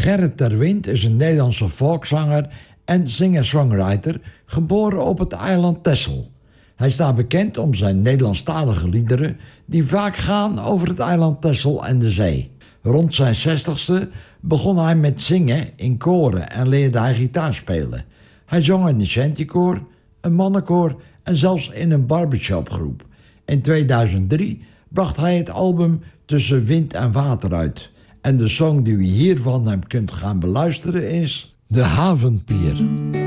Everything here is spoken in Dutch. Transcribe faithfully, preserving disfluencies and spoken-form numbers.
Gerrit ter Wind is een Nederlandse volkszanger en singer-songwriter, geboren op het eiland Texel. Hij staat bekend om zijn Nederlandstalige liederen die vaak gaan over het eiland Texel en de zee. Rond zijn zestigste begon hij met zingen in koren en leerde hij gitaar spelen. Hij zong in een shantykoor, een mannenkoor en zelfs in een barbershopgroep. In tweeduizend drie bracht hij het album Tussen Wind en Water uit. En de song die u hier van hem kunt gaan beluisteren is De Havenpier.